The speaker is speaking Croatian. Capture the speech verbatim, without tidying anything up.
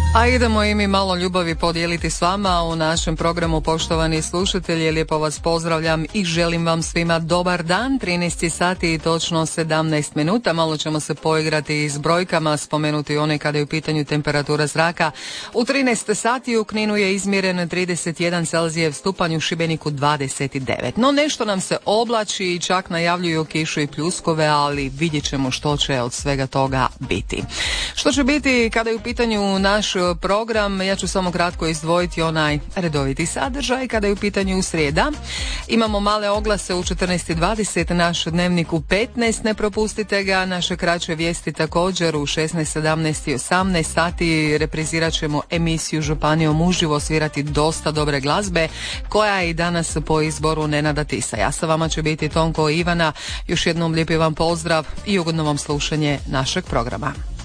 A idemo i mi malo ljubavi podijeliti s vama u našem programu, poštovani slušatelji. Lijepo vas pozdravljam i želim vam svima dobar dan. trinaest sati i točno sedamnaest minuta. Malo ćemo se poigrati s brojkama, spomenuti one kada je u pitanju temperatura zraka. U trinaest sati u Kninu je izmjeren trideset jedan Celzijev stupanj, u Šibeniku dvadeset devet. No nešto nam se oblači i čak najavljuju kišu i pljuskove, ali vidjet ćemo što će od svega toga biti. Što će biti kada je u pitanju naš program, ja ću samo kratko izdvojiti onaj redoviti sadržaj. Kada je u pitanju srijeda, imamo male oglase u četrnaest dvadeset, naš dnevnik u petnaest, ne propustite ga, naše kraće vijesti također u šesnaest, sedamnaest i osamnaest sati. Reprizirat ćemo emisiju Županijom uživo, svirati dosta dobre glazbe, koja je i danas po izboru Nenada Tisa. Ja sa vama će biti Tonko i Ivana. Još jednom lijepi vam pozdrav i ugodno vam slušanje našeg programa.